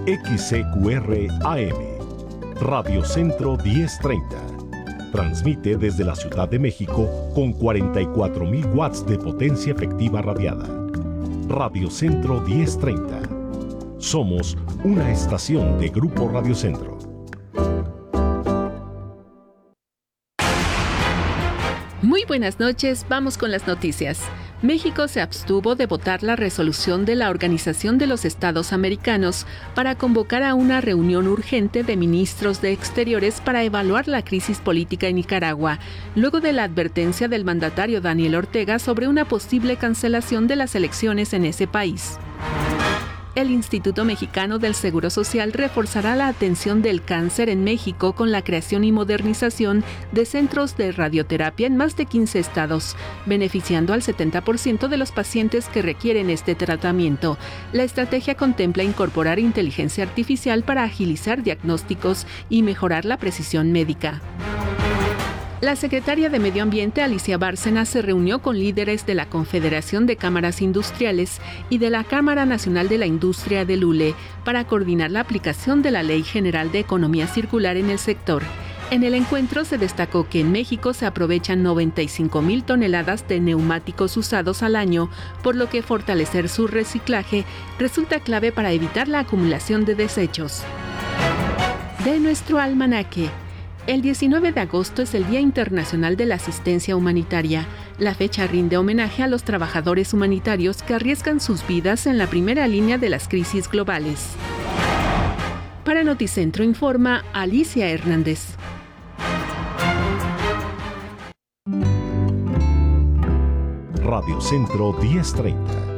XCQR AM, Radio Centro 1030. Transmite desde la Ciudad de México con 44.000 watts de potencia efectiva radiada. Radio Centro 1030. Somos una estación de Grupo Radio Centro. Muy buenas noches, vamos con las noticias. México se abstuvo de votar la resolución de la Organización de los Estados Americanos para convocar a una reunión urgente de ministros de Exteriores para evaluar la crisis política en Nicaragua, luego de la advertencia del mandatario Daniel Ortega sobre una posible cancelación de las elecciones en ese país. El Instituto Mexicano del Seguro Social reforzará la atención del cáncer en México con la creación y modernización de centros de radioterapia en más de 15 estados, beneficiando al 70% de los pacientes que requieren este tratamiento. La estrategia contempla incorporar inteligencia artificial para agilizar diagnósticos y mejorar la precisión médica. La secretaria de Medio Ambiente, Alicia Bárcena, se reunió con líderes de la Confederación de Cámaras Industriales y de la Cámara Nacional de la Industria del Hule para coordinar la aplicación de la Ley General de Economía Circular en el sector. En el encuentro se destacó que en México se aprovechan 95,000 toneladas de neumáticos usados al año, por lo que fortalecer su reciclaje resulta clave para evitar la acumulación de desechos. De nuestro almanaque. El 19 de agosto es el Día Internacional de la Asistencia Humanitaria. La fecha rinde homenaje a los trabajadores humanitarios que arriesgan sus vidas en la primera línea de las crisis globales. Para Noticentro informa Alicia Hernández. Radio Centro 1030.